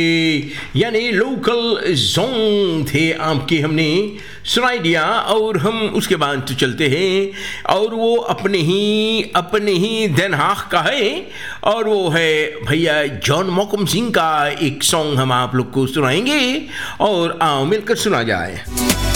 यानी local song थे आपके, हमने सुनाई दिया। और हम उसके बाद तो चलते हैं, और वो अपने ही देन हाक का है, और वो है भैया जॉन मोकम सिंह का एक सॉन्ग हम आप लोग को सुनाएंगे, और आओ मिलकर सुना जाए।